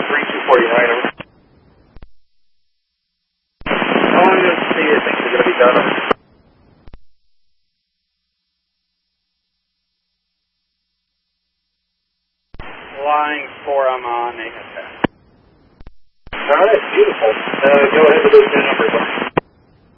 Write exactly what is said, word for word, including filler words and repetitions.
three two forty-nine, over. How long does the things are going to be done? Flying four, I'm on A F F. Alright, beautiful. Uh, go ahead with those new numbers.